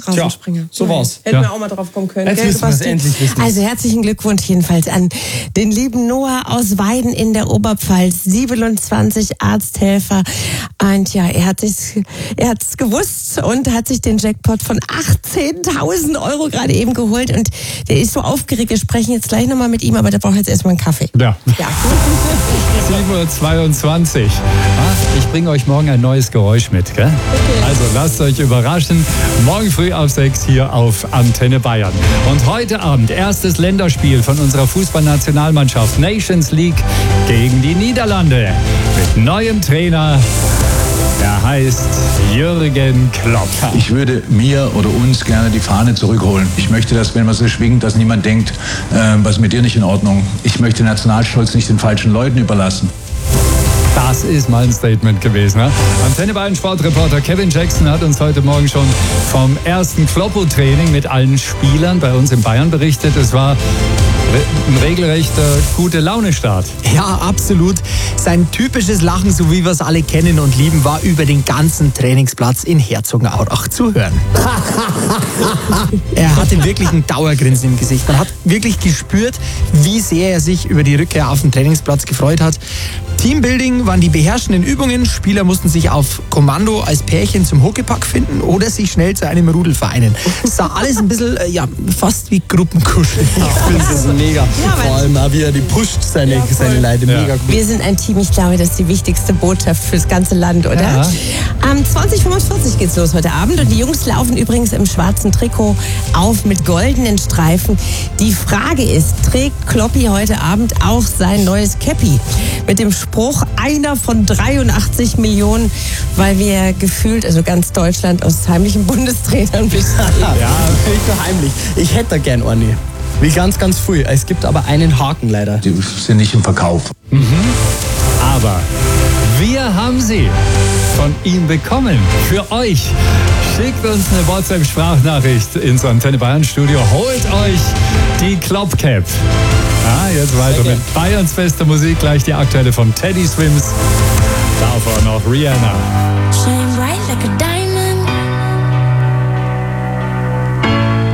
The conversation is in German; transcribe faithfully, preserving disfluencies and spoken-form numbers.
Rasensprenger. Tja, so war's. Hätten ja. wir auch mal drauf kommen können. Jetzt Gell, wissen wir es, endlich wissen wir's. Also herzlichen Glückwunsch jedenfalls an den lieben Noah aus Weiden in der Oberpfalz, siebenundzwanzig Arzthelfer. Und ja, er hat sich, er hat's gewusst und hat sich den Jackpot von achtzehntausend Euro gerade eben geholt. Und der ist so aufgeregt. Wir sprechen jetzt gleich nochmal mit ihm, aber der braucht jetzt erstmal einen Kaffee. Ja. Ja. sieben Uhr zweiundzwanzig. Ah, ich bringe euch morgen ein neues Geräusch mit, gell? Okay. Also lasst euch überraschen. Morgen früh auf sechs hier auf Antenne Bayern. Und heute Abend erstes Länderspiel von unserer Fußballnationalmannschaft Nations League gegen die Niederlande. Mit neuem Trainer. Er heißt Jürgen Klopp. Ich würde mir oder uns gerne die Fahne zurückholen. Ich möchte, dass, wenn man so schwingt, dass niemand denkt, äh, was ist mit dir nicht in Ordnung. Ich möchte Nationalstolz nicht den falschen Leuten überlassen. Das ist mal ein Statement gewesen. Ne? Antenne Bayern Sportreporter Kevin Jackson hat uns heute Morgen schon vom ersten Kloppo-Training mit allen Spielern bei uns in Bayern berichtet. Es war ein regelrechter gute Laune-Start. Ja, absolut. Sein typisches Lachen, so wie wir es alle kennen und lieben, war über den ganzen Trainingsplatz in Herzogenaurach zu hören. Er hatte wirklich ein Dauergrinsen im Gesicht. Man hat wirklich gespürt, wie sehr er sich über die Rückkehr auf den Trainingsplatz gefreut hat. Teambuilding waren die beherrschenden Übungen. Spieler mussten sich auf Kommando als Pärchen zum Huckepack finden oder sich schnell zu einem Rudel vereinen. Es sah alles ein bisschen, äh, ja, fast wie Gruppenkuscheln. Ich finde das mega. Ja, Vor allem auch wie er die pusht, seine, Ja, seine Leute. Ja. Mega gut. Wir sind ein Team, ich glaube, das ist die wichtigste Botschaft fürs ganze Land, oder? Ja. Um zwanzig Uhr fünfundvierzig geht's los heute Abend und die Jungs laufen übrigens im schwarzen Trikot auf mit goldenen Streifen. Die Frage ist, trägt Kloppi heute Abend auch sein neues Käppi? Mit dem Spruch, einer von dreiundachtzig Millionen, weil wir gefühlt, also ganz Deutschland, aus heimlichen Bundestrainern bestehen. Ja, nicht nur heimlich. Ich hätte da gern eine. Wie ganz, ganz früh. Es gibt aber einen Haken leider. Die sind nicht im Verkauf. Aber wir haben sie von ihm bekommen. Für euch. Schickt uns eine WhatsApp-Sprachnachricht ins Antenne Bayern Studio. Holt euch die Klopp Cap. Ah, jetzt weiter mit Bayerns bester Musik. Gleich die aktuelle von Teddy Swims. Davor noch Rihanna. Shine bright like a diamond.